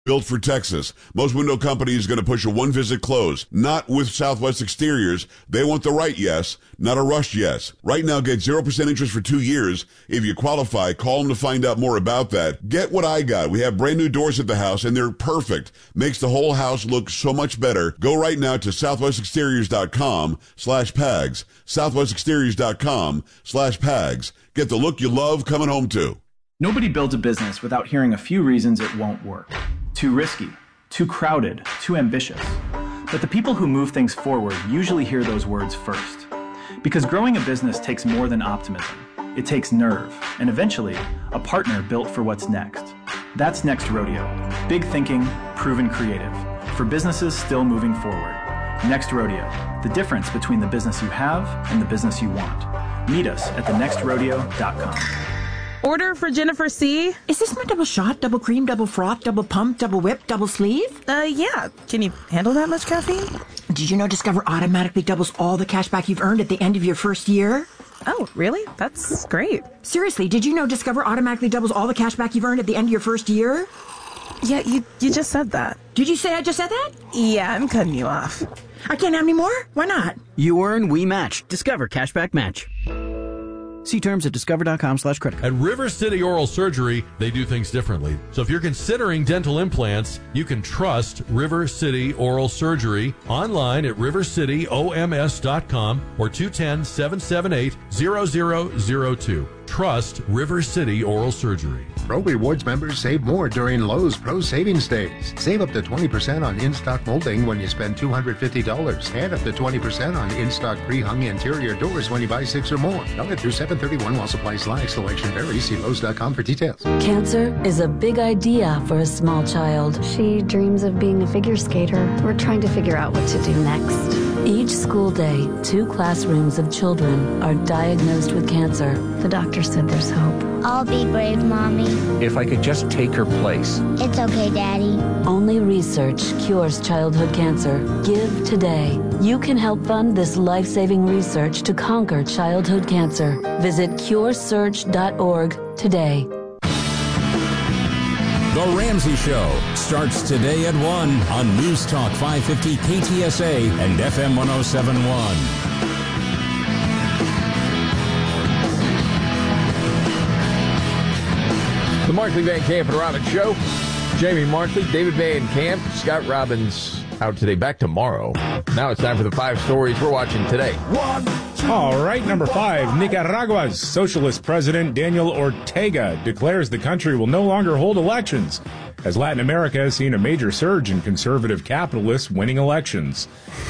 Built for Texas. Most window companies going to push a one-visit close. Not with Southwest Exteriors. They want the right yes, not a rushed yes. Right now, get 0% interest for 2 years. If you qualify, call them to find out more about that. Get what I got. We have brand new doors at the house, and they're perfect. Makes the whole house look so much better. Go right now to southwestexteriors.com/PAGS. southwestexteriors.com/PAGS. Get the look you love coming home to. Nobody builds a business without hearing a few reasons it won't work. Too risky, too crowded, too ambitious. But the people who move things forward usually hear those words first. Because growing a business takes more than optimism. It takes nerve, and eventually, a partner built for what's next. That's Next Rodeo. Big thinking, proven creative. For businesses still moving forward. Next Rodeo. The difference between the business you have and the business you want. Meet us at thenextrodeo.com. Order for Jennifer C. Is this my double shot, double cream, double froth, double pump, double whip, double sleeve? Yeah. Can you handle that much caffeine? Did you know Discover automatically doubles all the cash back you've earned at the end of your first year? Oh, really? That's great. Seriously, did you know Discover automatically doubles all the cash back you've earned at the end of your first year? Yeah, you just said that. Did you say I just said that? Yeah, I'm cutting you off. I can't have any more? Why not? You earn, we match. Discover Cashback Match. See terms at discover.com/credit. At River City Oral Surgery, they do things differently. So if you're considering dental implants, you can trust River City Oral Surgery online at rivercityoms.com or 210-778-0002. Trust River City Oral Surgery. Pro Rewards members save more during Lowe's Pro Savings Days. Save up to 20% on in-stock molding when you spend $250 and up to 20% on in-stock pre-hung interior doors when you buy 6 or more. Valid through 7/31 while supplies last. Selection varies. See Lowe's.com for details. Cancer is a big idea for a small child. She dreams of being a figure skater. We're trying to figure out what to do next. Each school day, 2 classrooms of children are diagnosed with cancer. The doctor said there's hope. I'll be brave, Mommy. If I could just take her place. It's okay, Daddy. Only research cures childhood cancer. Give today. You can help fund this life-saving research to conquer childhood cancer. Visit curesearch.org today. The Ramsey Show starts today at 1 on News Talk 550 KTSA and FM 107.1. The Markley, Van Camp and Robbins Show. Jamie Markley, David Van Camp, Scott Robbins out today, back tomorrow. Now it's time for the 5 stories we're watching today. All right, number 5. Nicaragua's socialist president Daniel Ortega declares the country will no longer hold elections, as Latin America has seen a major surge in conservative capitalists winning elections.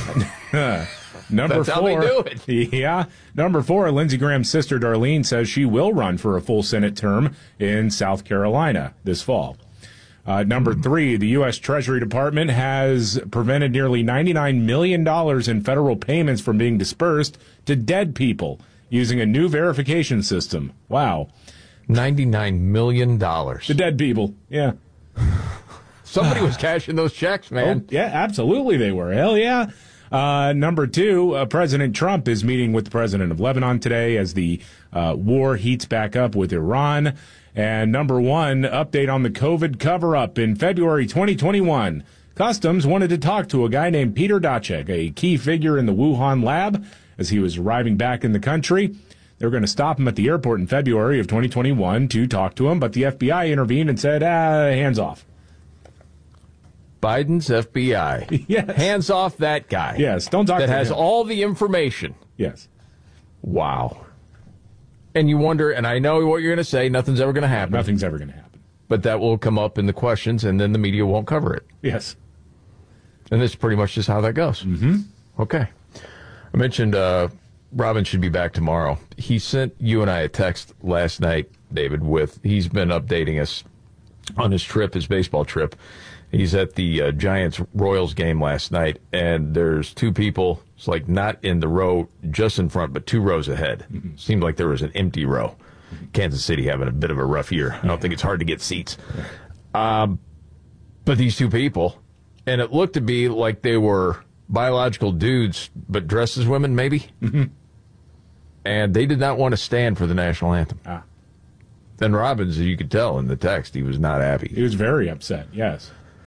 Number That's 4. how they do it. Yeah. Number 4, Lindsey Graham's sister Darlene says she will run for a full Senate term in South Carolina this fall. Number 3, the U.S. Treasury Department has prevented nearly $99 million in federal payments from being dispersed to dead people using a new verification system. Wow. $99 million. To dead people, yeah. Somebody was cashing those checks, man. Oh, yeah, absolutely they were. Hell yeah. Number 2, President Trump is meeting with the president of Lebanon today as the war heats back up with Iran. And number 1, update on the COVID cover-up in February 2021. Customs wanted to talk to a guy named Peter Daszak, a key figure in the Wuhan lab, as he was arriving back in the country. They were going to stop him at the airport in February of 2021 to talk to him, but the FBI intervened and said, hands off. Biden's FBI. Yes. Hands off that guy. Yes, don't talk to him. That has all the information. Yes. Wow. And you wonder, and I know what you're going to say, nothing's ever going to happen. Nothing's ever going to happen. But that will come up in the questions, and then the media won't cover it. Yes. And this is pretty much just how that goes. Mm-hmm. Okay. I mentioned Robin should be back tomorrow. He sent you and I a text last night, David, he's been updating us on his trip, his baseball trip. He's at the Giants-Royals game last night, and there's 2 people. It's like not in the row just in front, but 2 rows ahead. Mm-hmm. Seemed like there was an empty row. Kansas City having a bit of a rough year. I don't think it's hard to get seats. But these 2 people, and it looked to be like they were biological dudes, but dressed as women, maybe. Mm-hmm. And they did not want to stand for the national anthem. Ah. And Robbins, as you could tell in the text, he was not happy. He was very upset, yes.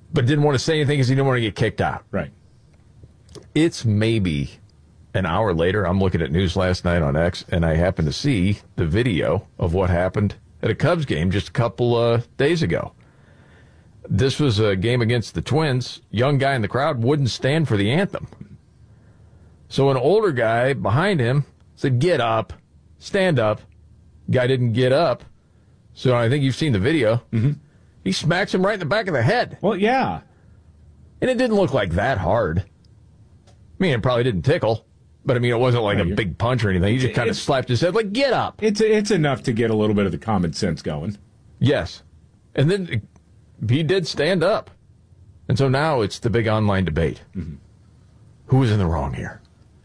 but didn't want to say anything because he didn't want to get kicked out. Right. It's maybe an hour later. I'm looking at news last night on X, and I happened to see the video of what happened at a Cubs game just a couple days ago. This was a game against the Twins. Young guy in the crowd wouldn't stand for the anthem. So an older guy behind him said, "Get up, stand up." Guy didn't get up. So I think you've seen the video. Mm-hmm. He smacks him right in the back of the head. Well, yeah. And it didn't look like that hard. I mean, it probably didn't tickle. But, I mean, it wasn't like a big punch or anything. He just kind of slapped his head like, "Get up." It's enough to get a little bit of the common sense going. Yes. And then he did stand up. And so now it's the big online debate. Mm-hmm. Who was in the wrong here?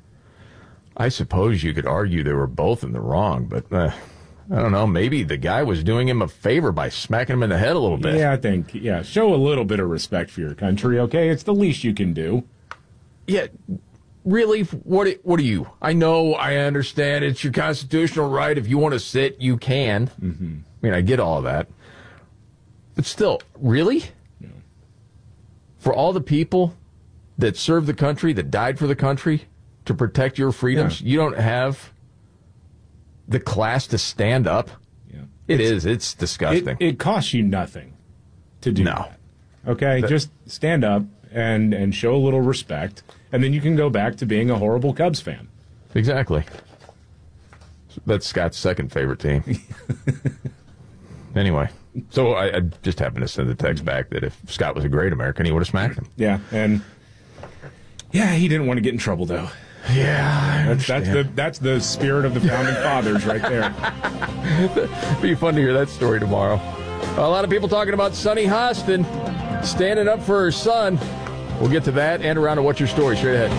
I suppose you could argue they were both in the wrong, but I don't know. Maybe the guy was doing him a favor by smacking him in the head a little bit. Yeah, I think, show a little bit of respect for your country, okay? It's the least you can do. Yeah, really? What are you? I know, I understand. It's your constitutional right. If you want to sit, you can. Mm-hmm. I mean, I get all of that. But still, really? Yeah. For all the people that served the country, that died for the country, to protect your freedoms, you don't have the class to stand up? Yeah. It's disgusting. It costs you nothing to do that. Okay? Just stand up and show a little respect, and then you can go back to being a horrible Cubs fan. Exactly. That's Scott's second favorite team. Anyway, so I just happened to send the text back that if Scott was a great American, he would have smacked him. Yeah, and he didn't want to get in trouble, though. Yeah, that's the spirit of the founding fathers right there. Be fun to hear that story tomorrow. A lot of people talking about Sunny Hostin standing up for her son. We'll get to that and around to What's Your Story straight ahead.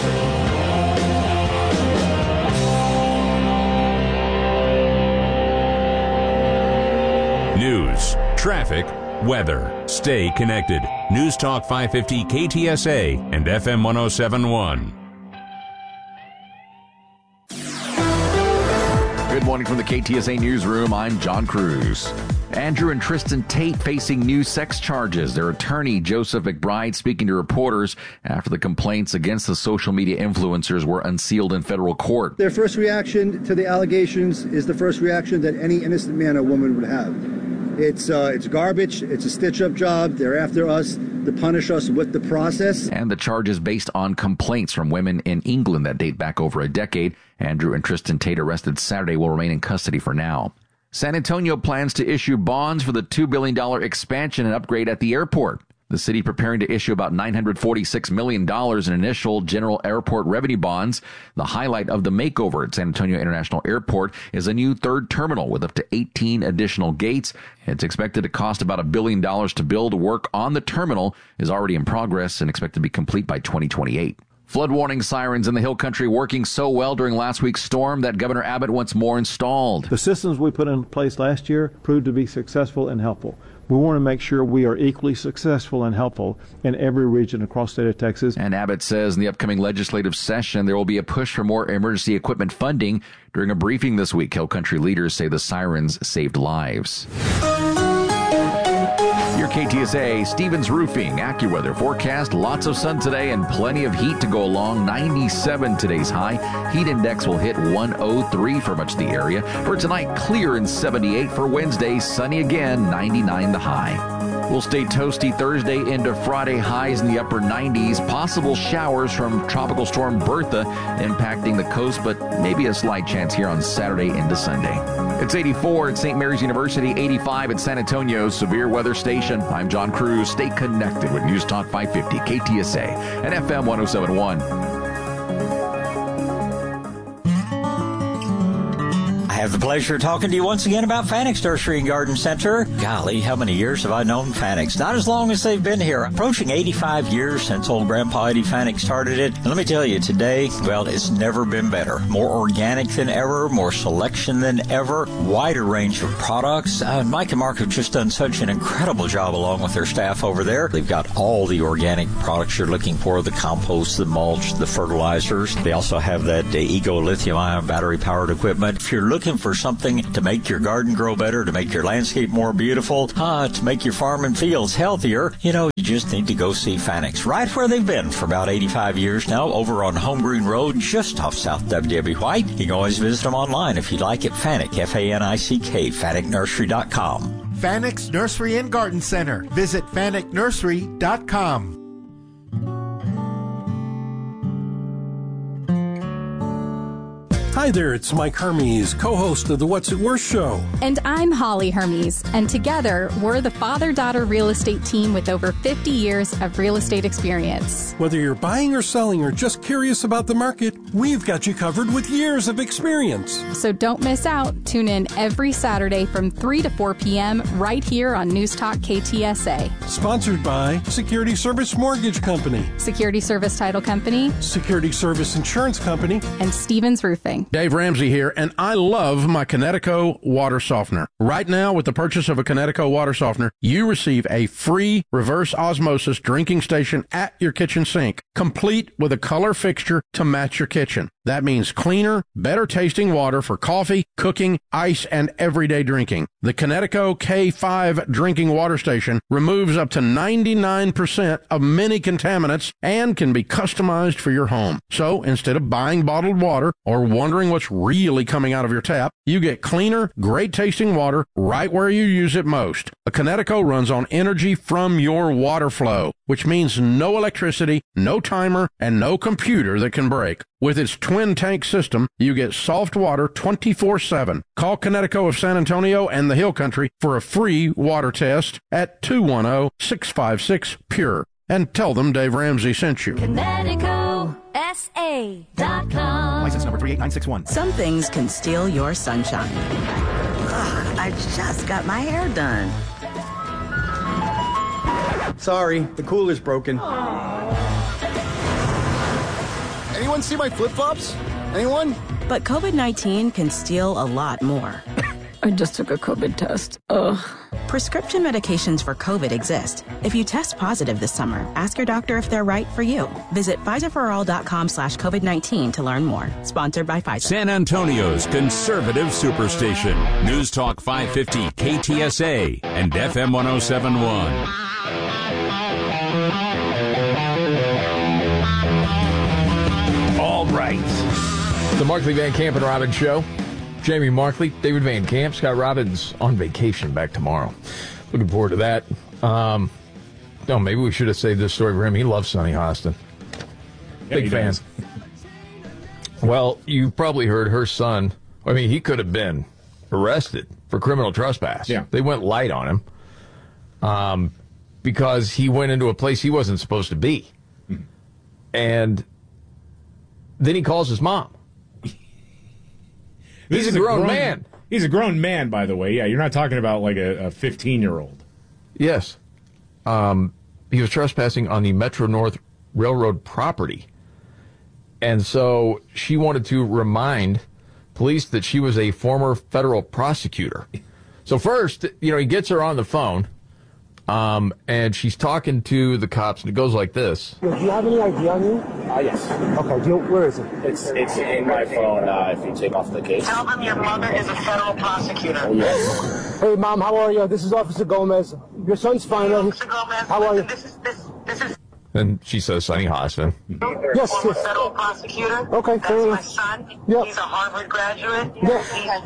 News, traffic, weather. Stay connected. News Talk 550 KTSA and FM 107.1. Good morning from the KTSA Newsroom. I'm John Cruz. Andrew and Tristan Tate facing new sex charges. Their attorney, Joseph McBride, speaking to reporters after the complaints against the social media influencers were unsealed in federal court. Their first reaction to the allegations is the first reaction that any innocent man or woman would have. It's garbage. It's a stitch-up job. They're after us to punish us with the process. And the charges based on complaints from women in England that date back over a decade. Andrew and Tristan Tate, arrested Saturday, will remain in custody for now. San Antonio plans to issue bonds for the $2 billion expansion and upgrade at the airport. The city preparing to issue about $946 million in initial general airport revenue bonds. The highlight of the makeover at San Antonio International Airport is a new third terminal with up to 18 additional gates. It's expected to cost about $1 billion to build. Work on the terminal is already in progress and expected to be complete by 2028. Flood warning sirens in the Hill Country working so well during last week's storm that Governor Abbott wants more installed. The systems we put in place last year proved to be successful and helpful. We want to make sure we are equally successful and helpful in every region across the state of Texas. And Abbott says in the upcoming legislative session, there will be a push for more emergency equipment funding. During a briefing this week, Hill Country leaders say the sirens saved lives. Your KTSA, Stevens Roofing, AccuWeather forecast. Lots of sun today and plenty of heat to go along. 97 today's high. Heat index will hit 103 for much of the area. For tonight, clear and 78. For Wednesday, sunny again, 99 the high. We'll stay toasty Thursday into Friday, highs in the upper 90s. Possible showers from Tropical Storm Bertha impacting the coast, but maybe a slight chance here on Saturday into Sunday. It's 84 at St. Mary's University, 85 at San Antonio's Severe Weather Station. I'm John Cruz. Stay connected with News Talk 550 KTSA and FM 107.1. I have the pleasure of talking to you once again about Fanix Nursery and Garden Center. Golly, how many years have I known Fanix? Not as long as they've been here. Approaching 85 years since old Grandpa Eddie Fanix started it. And let me tell you, today, well, it's never been better. More organic than ever, more selection than ever, wider range of products. Mike and Mark have just done such an incredible job along with their staff over there. They've got all the organic products you're looking for, the compost, the mulch, the fertilizers. They also have that Ego lithium-ion battery-powered equipment. If you're looking looking for something to make your garden grow better, to make your landscape more beautiful, to make your farm and fields healthier, you just need to go see Fanick's, right where they've been for about 85 years now, over on Home Green Road, just off South W.W. White. You can always visit them online if you'd like at Fanick, F-A-N-I-C-K, FanickNursery.com. Fanick's Nursery and Garden Center. Visit FanickNursery.com. Hi there, it's Mike Hermes, co-host of the What's It Worth show. And I'm Holly Hermes, and together we're the father-daughter real estate team with over 50 years of real estate experience. Whether you're buying or selling or just curious about the market, we've got you covered with years of experience. So don't miss out. Tune in every Saturday from 3 to 4 p.m. right here on News Talk KTSA. Sponsored by Security Service Mortgage Company, Security Service Title Company, Security Service Insurance Company, and Stevens Roofing. Dave Ramsey here, and I love my Connecticut water softener. Right now, with the purchase of a Connecticut water softener, you receive a free reverse osmosis drinking station at your kitchen sink, complete with a color fixture to match your kitchen. That means cleaner, better tasting water for coffee, cooking, ice, and everyday drinking. The Connecticut K5 drinking water station removes up to 99% of many contaminants and can be customized for your home. So instead of buying bottled water or wondering what's really coming out of your tap, you get cleaner, great tasting water right where you use it most. A Connecticut runs on energy from your water flow, which means no electricity, no timer, and no computer that can break. With its twin tank system, you get soft water 24/7. Call Connecticut of San Antonio and the Hill Country for a free water test at 210-656-PURE. And tell them Dave Ramsey sent you. ConnecticutSA.com. License number 38961. Some things can steal your sunshine. Ugh, I just got my hair done. Sorry, the cooler's broken. Anyone see my flip-flops? Anyone? But COVID-19 can steal a lot more. I just took a COVID test. Ugh. Prescription medications for COVID exist. If you test positive this summer, ask your doctor if they're right for you. Visit PfizerForAll.com/COVID-19 to learn more. Sponsored by Pfizer. San Antonio's conservative superstation. News Talk 550 KTSA and FM 1071. All right. The Markley, Van Camp and Robbins Show. Jamie Markley, David Van Camp, Scott Robbins on vacation back tomorrow. Looking forward to that. Maybe we should have saved this story for him. He loves Sonny Hostin. Big fan. Well, you've probably heard her son. I mean, he could have been arrested for criminal trespass. Yeah. They went light on him because he went into a place he wasn't supposed to be. Mm-hmm. And then he calls his mom. He's a grown man. He's a grown man, by the way. Yeah, you're not talking about like a 15-year-old. Yes. He was trespassing on the Metro North Railroad property. And so she wanted to remind police that she was a former federal prosecutor. So first, he gets her on the phone, and she's talking to the cops, and it goes like this. Do you have any ID on you? Yes. Okay, where is it? It's in my phone if you take off the case. Tell them your mother is a federal prosecutor. Oh, yes. Hey, Mom, how are you? This is Officer Gomez. Your son's fine. Officer Gomez, how are you? This is... And she says Sonny Hostin. Yes. Federal prosecutor. Okay, that's my son. Yep. He's a Harvard graduate. Yeah.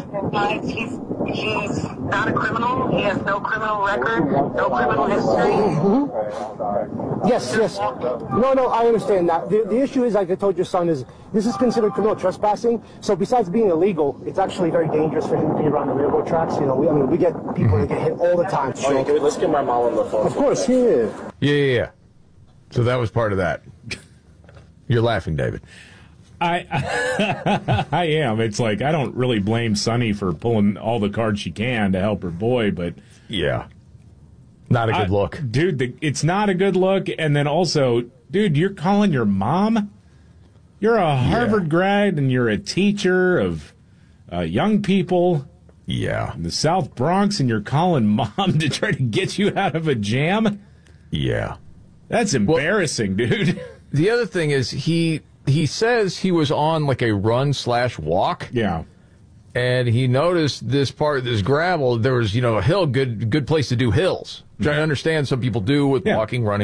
He's not a criminal. He has no criminal record, no criminal history. Mm-hmm. Yes. No, I understand that. The issue is, like I told your son, is this is considered criminal trespassing. So besides being illegal, it's actually very dangerous for him to be around the railroad tracks. We get people that get hit all the time. Oh, dude, let's get my mom on the phone. Of course, yeah. Yeah. So that was part of that. You're laughing, David. I am. It's like I don't really blame Sonny for pulling all the cards she can to help her boy, but yeah, not a good look, dude. It's not a good look. And then also, dude, you're calling your mom. You're a Harvard grad, and you're a teacher of young people. Yeah, in the South Bronx, and you're calling mom to try to get you out of a jam. Yeah. That's embarrassing, dude. The other thing is he says he was on like a run/walk. Yeah. and he noticed this gravel. There was, a hill, good place to do hills. Which I understand some people do with walking, running.